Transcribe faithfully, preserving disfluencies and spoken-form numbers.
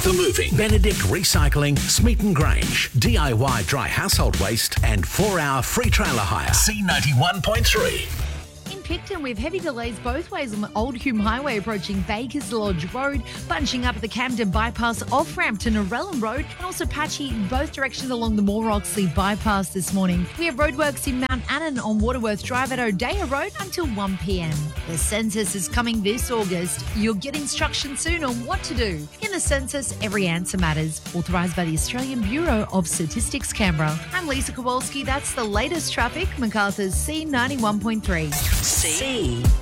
The Moving, Benedict Recycling, Smeaton Grange, D I Y dry household waste and four hour free trailer hire. C ninety-one point three. In Picton, we have heavy delays both ways on the Old Hume Highway approaching Bakers Lodge Road, bunching up at the Camden Bypass off-ramp to Narellan Road, and also patchy in both directions along the Moore Oxley Bypass this morning. We have roadworks in Mount Annan on Waterworth Drive at O'Dea Road until one p.m. The census is coming this August. You'll get instructions soon on what to do. In the census, every answer matters. Authorised by the Australian Bureau of Statistics, Canberra. I'm Lisa Kowalski. That's the latest traffic. Macarthur's C ninety-one point three. C